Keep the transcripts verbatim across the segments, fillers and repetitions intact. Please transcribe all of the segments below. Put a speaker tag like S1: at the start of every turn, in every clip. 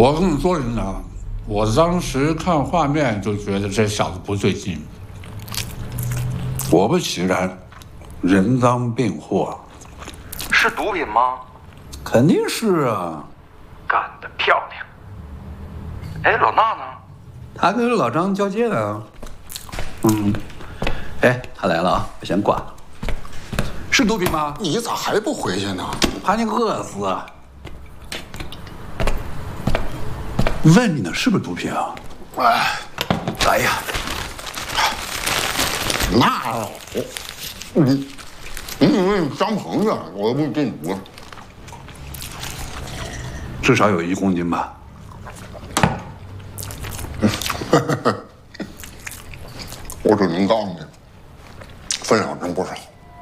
S1: 我跟你说，领导，我当时看画面就觉得这小子不对劲。果不其然，人赃并获。
S2: 是毒品吗？
S1: 肯定是啊。
S2: 干得漂亮！哎，老衲呢？
S1: 他跟老张交接呢。嗯。哎，他来了啊，我先挂了。是毒品吗？
S3: 你咋还不回去呢？
S1: 怕你饿死啊！问你呢，是不是毒品啊？
S3: 哎，
S1: 哎呀，
S3: 那我，你，你以为你张鹏呢？我又不是禁毒。
S1: 至少有一公斤吧。
S3: 我只能告诉你，分量真不少。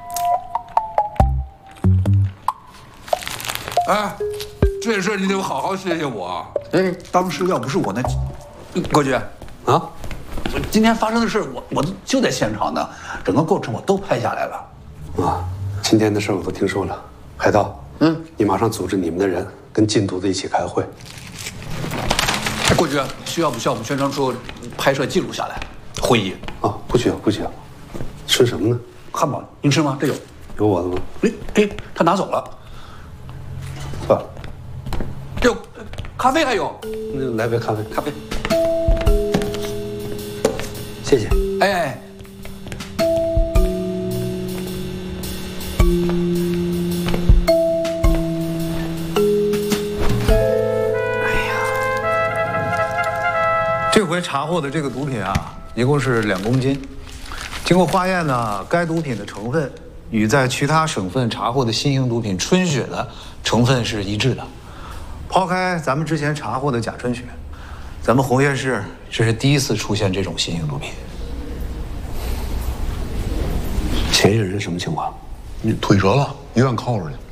S1: 哎，这事你得好好谢谢我。
S3: 嗯，
S1: 当时要不是我那，国局，啊，今天发生的事，我我就在现场呢，整个过程我都拍下来了。
S4: 啊，今天的事我都听说了。海盗，嗯，你马上组织你们的人跟禁毒的一起开会。
S1: 哎，国局，需要不需要我们宣传处拍摄记录下来会议？
S4: 啊，不需要，不需要。吃什么呢？
S1: 汉堡，您吃吗？这有。
S4: 有我的吗？
S1: 哎哎，他拿走了。
S4: 算了。
S1: 有，咖啡还有。
S4: 那来杯咖啡。
S1: 咖啡。
S4: 谢谢。
S1: 哎哎。
S5: 这回查获的这个毒品啊，一共是两公斤。经过化验呢，该毒品的成分与在其他省份查获的新型毒品春雪的成分是一致的。抛开咱们之前查获的假春雪，咱们红叶市这是第一次出现这种新型毒品。
S4: 嫌疑人什么情况？
S3: 你腿折了，医院靠着呢。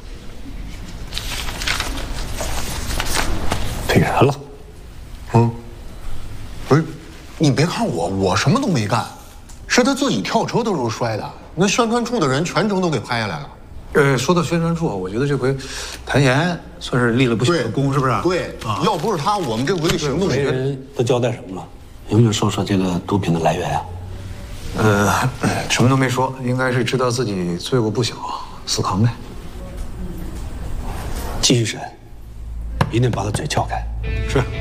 S4: 腿折了。
S3: 嗯。不是，你别看我，我什么都没干，是他自己跳车的时候摔的。那宣传处的人全程都给拍下来了。
S5: 呃，说到宣传处，我觉得这回谭岩算是立了不小的功，是不是？
S3: 对，啊、要不是他，我们这回的行动。
S4: 嫌疑人都交代什么了？有没有说说这个毒品的来源啊？
S5: 呃，什么都没说，应该是知道自己罪过不小，死扛呗。
S4: 继续审，一定把他嘴撬开。
S5: 是。